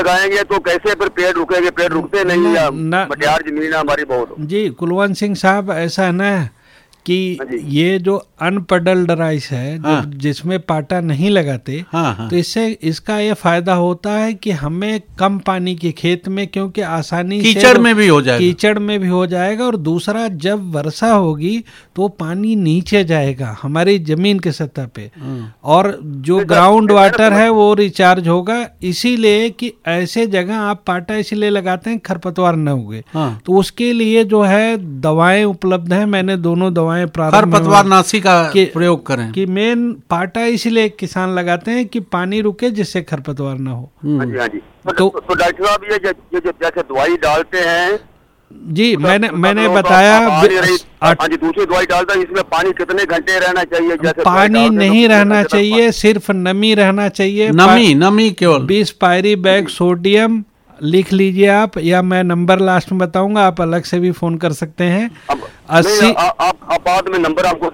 लगाएंगे तो कैसे फिर पेड़ रुकेंगे? पेड़ रुकते नहीं, या मटियार जमीन है हमारी बहुत। जी कुलवंत सिंह साहब, ऐसा है ना कि ये जो अनपडल्ड राइस है, हाँ। जिसमें पाटा नहीं लगाते, हाँ। तो इससे इसका ये फायदा होता है कि हमें कम पानी के खेत में, क्योंकि आसानी से कीचड़ में भी हो जाएगा, कीचड़ में भी हो जाएगा, और दूसरा जब वर्षा होगी तो पानी नीचे जाएगा हमारी जमीन के सतह पे, और जो ग्राउंड वाटर है वो रिचार्ज होगा। इसीलिए कि ऐसे जगह आप पाटा इसलिए लगाते हैं खरपतवार न उगे। तो उसके लिए जो है दवाएं उपलब्ध हैं। मैंने दोनों दवाएं खरपतवार नाशी का प्रयोग करें कि मेन पाटा इसलिए किसान लगाते हैं कि पानी रुके, जिससे खरपतवार ना हो। हाँ जी। तो डॉक्टर साहब ये जैसे दवाई डालते हैं जी, मैंने बताया दूसरी दवाई डालता है, इसमें पानी कितने घंटे रहना चाहिए? जैसे पानी नहीं रहना चाहिए, सिर्फ नमी रहना चाहिए। नमी केवल 20 पायरी बैग सोडियम लिख लीजिए आप, या मैं नंबर लास्ट में बताऊंगा, आप अलग से भी फोन कर सकते हैं। 80 आप बाद में नंबर आपको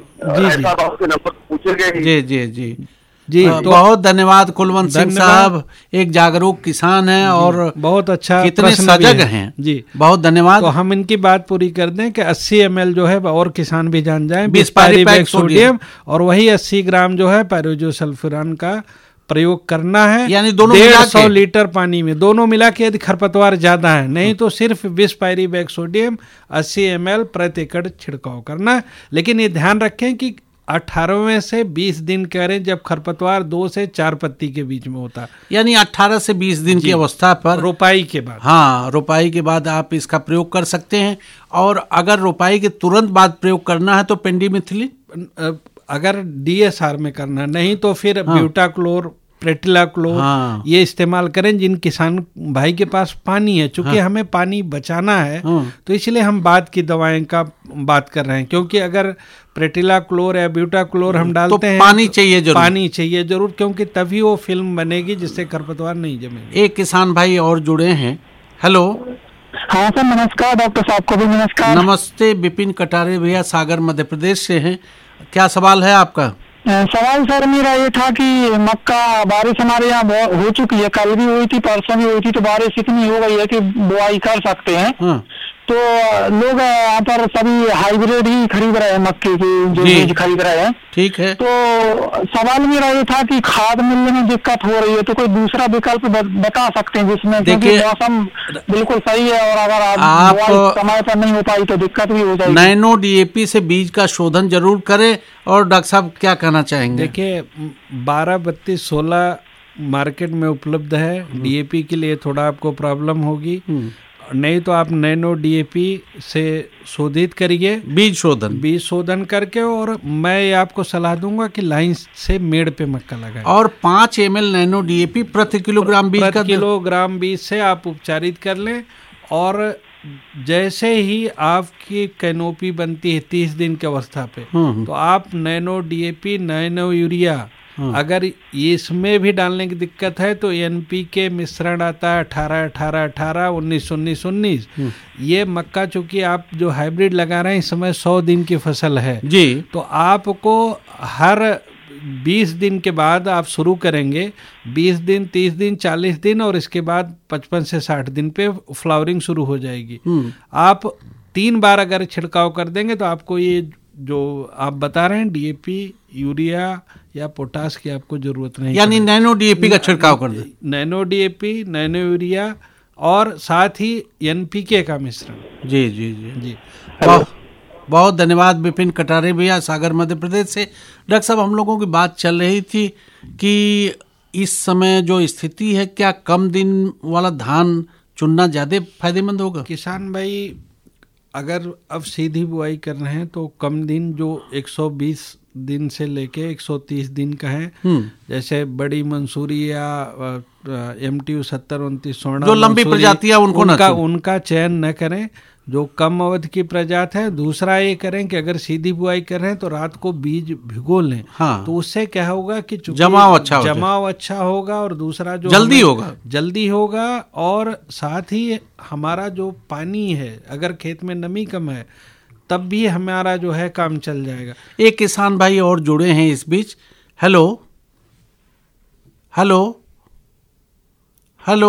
नंबर पूछेंगे। जी तो बहुत धन्यवाद कुलवंत सिंह साहब, एक जागरूक किसान हैं और बहुत अच्छा, कितने सजग हैं जी, बहुत धन्यवाद। तो हम इनकी बात पूरी कर दें कि 80 ml जो है, और किसान भी जान जाएं, 20 पायरी बैग सोडियम, और वही 80 ग्राम जो है पायरोजोसल्फिरान का प्रयोग करना है, यानी दोनों 150 लीटर पानी में, दोनों मिला के। यदि खरपतवार ज्यादा है, नहीं तो सिर्फ 20 पायरी बैग सोडियम 80 ml प्रति एकड़ छिड़काव करना है। लेकिन ये ध्यान रखें कि 18वें से 20 दिन करें, जब खरपतवार 2 से 4 पत्ती के बीच में होता, यानी 18 से 20 दिन की अवस्था पर, रोपाई के बाद। हाँ, रोपाई के बाद आप इसका प्रयोग कर सकते हैं। और अगर रोपाई के तुरंत बाद प्रयोग करना है तो पेंडिमिथिलिन, अगर डीएसआर में करना, नहीं तो फिर ब्यूटाक्लोर, प्रेटिलाक्लोर ये इस्तेमाल करें जिन किसान भाई के पास पानी है। चूंकि हमें पानी बचाना है, तो इसलिए हम बाद की दवाएं का बात कर रहे हैं। क्योंकि अगर प्रेटिलाक्लोर या ब्यूटाक्लोर हम डालते हैं, पानी चाहिए जरूर, क्योंकि तभी वो फिल्म बनेगी जिससे खरपतवार नहीं जमेगी। एक किसान भाई और जुड़े हैं। हेलो। हाँ सर, नमस्कार। डॉक्टर साहब को भी नमस्कार। नमस्ते। विपिन कटारे भैया सागर मध्य प्रदेश से हैं, क्या सवाल है आपका? सवाल सर मेरा ये था कि मक्का बारिश हमारे यहाँ हो चुकी है, कल भी हुई थी, परसों भी हुई थी, तो बारिश इतनी हो गई है कि बुआई कर सकते हैं। तो लोग यहाँ पर सभी हाइब्रिड ही खरीद रहे हैं, मक्के की जो बीज खरीद रहे हैं। ठीक है। तो सवाल मेरा ये था कि खाद मिलने में दिक्कत हो रही है, तो कोई दूसरा विकल्प बता सकते हैं जिसमें, क्योंकि मौसम बिल्कुल सही है और अगर आप समय पर नहीं हो पाई तो दिक्कत भी हो जाएगी। नैनो डीएपी से बीज का शोधन जरूर करें। और डॉक्टर साहब क्या कहना चाहेंगे? देखिए 12-32-16 मार्केट में उपलब्ध है। डीएपी के लिए थोड़ा आपको प्रॉब्लम होगी, नहीं तो आप नैनो डीएपी से शोधित करिए, बीज शोधन करके। और मैं आपको सलाह दूंगा कि लाइन से मेड़ पे मक्का लगाएं, और 5 ml नैनो डीएपी प्रति किलोग्राम बीज से आप उपचारित कर लें। और जैसे ही आपकी कैनोपी बनती है 30 दिन की अवस्था पे, तो आप नैनो डीएपी, नैनो यूरिया, अगर इसमें भी डालने की दिक्कत है तो एनपीके मिश्रण आता है 18-18-18, 19-19-19। ये मक्का चूंकि आप जो हाइब्रिड लगा रहे हैं इस समय 100 दिन की फसल है जी, तो आपको हर 20 दिन के बाद आप शुरू करेंगे, 20 दिन, 30 दिन, 40 दिन, और इसके बाद 55 से 60 दिन पे फ्लावरिंग शुरू हो जाएगी। आप 3 बार अगर छिड़काव कर देंगे तो आपको ये जो आप बता रहे हैं डीएपी, यूरिया या पोटास की आपको जरूरत नहीं, यानी नैनो डीएपी का छिड़काव कर दें। नैनो डीएपी, नैनो यूरिया और साथ ही एनपीके का मिश्रण। जी जी जी जी। बहुत धन्यवाद विपिन कटारे भैया सागर मध्य प्रदेश से। डॉक्टर साहब, हम लोगों की बात चल रही थी कि इस समय जो स्थिति है, क्या कम दिन वाला धान चुनना ज्यादा फायदेमंद होगा? किसान भाई अगर अब सीधी बुआई कर रहे हैं तो कम दिन जो 120 दिन से लेके 130 दिन का है, जैसे बड़ी मंसूरी या MTU 70-29 स्वर्ण, जो लंबी प्रजातियां उनका चयन न करें, जो कम अवधि की प्रजाति है। दूसरा ये करें कि अगर सीधी बुआई कर रहे हैं तो रात को बीज भिगो लें। तो उससे क्या होगा कि जमाव अच्छा होगा, और दूसरा जो जल्दी होगा, और साथ ही हमारा जो पानी है, अगर खेत में नमी कम है तब भी हमारा जो है काम चल जाएगा। एक किसान भाई और जुड़े हैं इस बीच। हेलो।